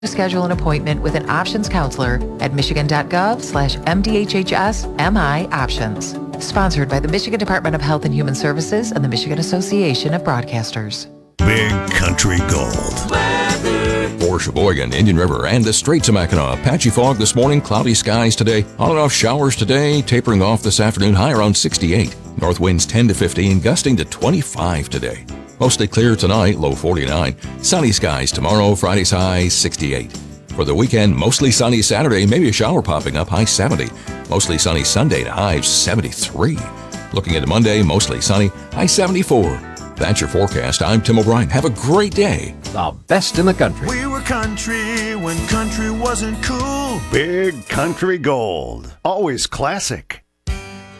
to schedule an appointment with an options counselor at michigan.gov/MDHHS-MI options. Sponsored by the Michigan Department of Health and Human Services and the Michigan Association of Broadcasters. Big Country Gold. For Sheboygan, Indian River, and the Straits of Mackinac, patchy fog this morning, cloudy skies today, on and off showers today, tapering off this afternoon, high around 68. North winds 10 to 15, gusting to 25 today. Mostly clear tonight, low 49. Sunny skies tomorrow, Friday's high 68. For the weekend, mostly sunny Saturday, maybe a shower popping up, high 70. Mostly sunny Sunday to high 73. Looking at Monday, mostly sunny, high 74. That's your forecast. I'm Tim O'Brien. Have a great day. The best in the country. We were country when country wasn't cool. Big Country Gold. Always classic.